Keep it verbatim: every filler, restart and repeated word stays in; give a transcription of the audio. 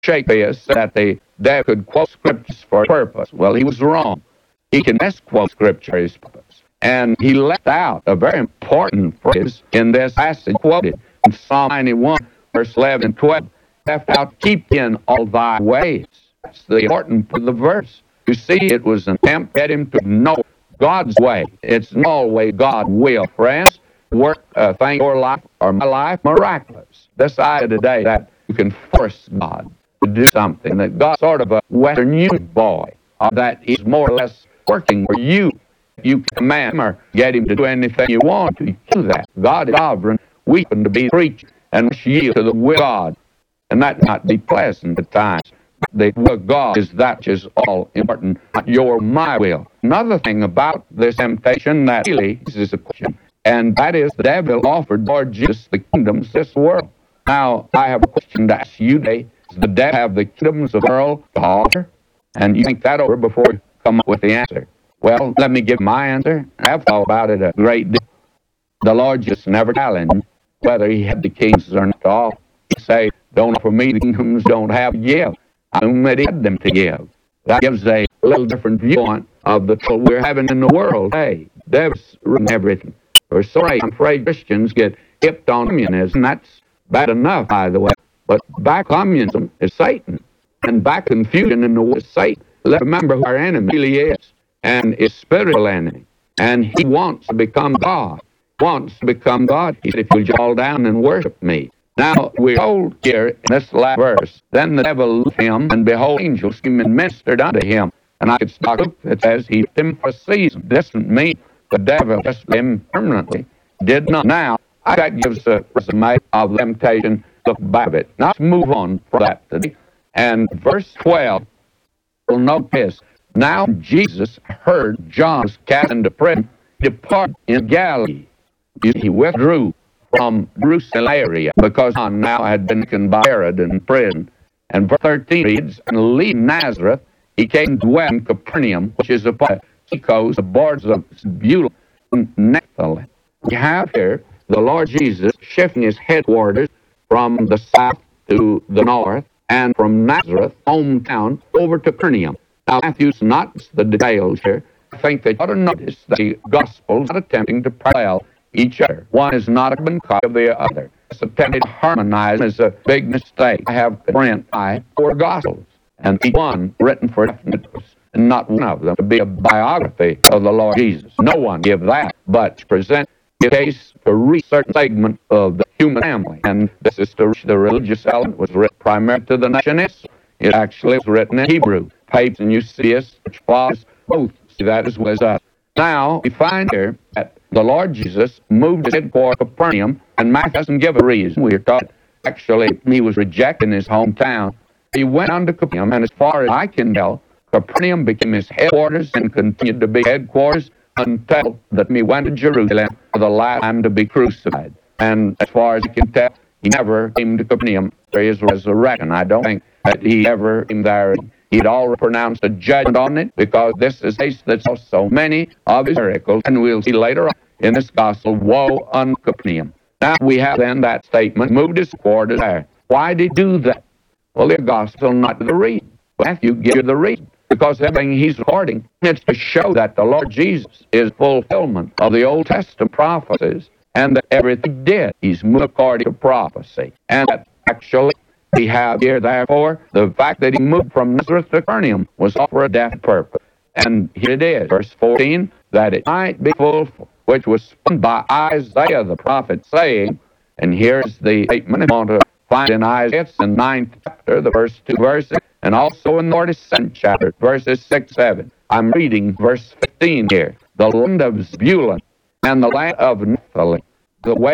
Shakespeare said that the devil could quote scriptures for a purpose. Well, he was wrong. He can misquote scripture for his purpose. And he left out a very important phrase in this passage quoted in Psalm ninety-one, verse eleven and twelve. Left out, keep in all thy ways. That's the important part of the verse. You see, it was an attempt to get him to know God's way. It's not always God's will, friends. Work a thing your life or my life miraculous. This idea today that you can force God to do something, that God's sort of a Western Union boy, or that he's more or less working for you. You can command him or get him to do anything you want to. You do that. God is sovereign. We happen to be preaching and must yield to the will of God. And that might be pleasant at times. The will of God is that which is all important, not your my will. Another thing about this temptation that really is a question, and that is the devil offered Lord Jesus the kingdoms of this world. Now, I have a question to ask you today. Does the devil have the kingdoms of the world to offer? And you think that over before you come up with the answer. Well, let me give my answer. I've thought about it a great deal. The Lord just never challenged whether he had the kingdoms or not to offer. He say, don't offer me the kingdoms, don't have to give. I mean that he had them to give. That gives a little different viewpoint of the trouble we're having in the world. Hey, devil's ruining everything. We're sorry, I'm afraid Christians get hipped on communism. That's bad enough, by the way. But back communism is Satan. And back confusion in the world is Satan. Let's remember who our enemy really is. And his spiritual enemy. And he wants to become God. Wants to become God. He said, if you'll fall down and worship me. Now, we're told here in this last verse, then the devil left him, and behold, angels came and ministered unto him. And I could stop it. It says he left him for a season. This doesn't mean the devil just left him permanently. Did not. Now, that gives a resume of temptation. Look back at it. Now, let's move on from that today. And verse twelve, we'll note this. Now Jesus heard John was cast into prison, departed in Galilee. He withdrew from Jerusalem area because John now had been taken by Herod in prison. And verse thirteen reads, and leaving Nazareth, he came to dwell in Capernaum, which is upon the coast, the borders of Zebulun and Naphtali. We have here the Lord Jesus shifting his headquarters from the south to the north, and from Nazareth, hometown, over to Capernaum. Now, Matthew's not the details here. I think that you ought to notice that the Gospels are attempting to parallel each other. One is not a carbon copy of the other. This attempt to harmonize is a big mistake. I have print I four Gospels, and each one written for definite purpose, and not one of them to be a biography of the Lord Jesus. No one give that, but to present a case to reach a certain segment of the human family. And this is to reach the religious element. Was written primarily to the nation Israel. It actually was written in Hebrew. Papes and Eusebius, which fathers both see that as well as us. Now, we find here that the Lord Jesus moved his headquarters to Capernaum, and Matthew doesn't give a reason. We're taught actually he was rejected in his hometown. He went on to Capernaum, and as far as I can tell, Capernaum became his headquarters and continued to be headquarters until that he went to Jerusalem for the last time to be crucified. And as far as I can tell, he never came to Capernaum for his resurrection. I don't think that he ever came there. He'd already pronounced a judgment on it, because this is a case that saw so many of his miracles, and we'll see later on in this gospel, woe unto Capernaum. Now we have then that statement, moved his quarters there. Why did he do that? Well, the gospel not the reason. Matthew gives you the reason. Because everything he's recording, it's to show that the Lord Jesus is fulfillment of the Old Testament prophecies, and that everything he did, he's moved according to prophecy. And that actually we have here, therefore, the fact that he moved from Nazareth to Capernaum was all for a definite purpose. And here it is, verse fourteen, that it might be fulfilled, which was spoken by Isaiah the prophet, saying, and here's the statement I want to find in Isaiah, the ninth chapter, the first two verses, and also in the forty-second chapter, verses six, seven. I'm reading verse fifteen here. The land of Zebulun and the land of Naphtali, the way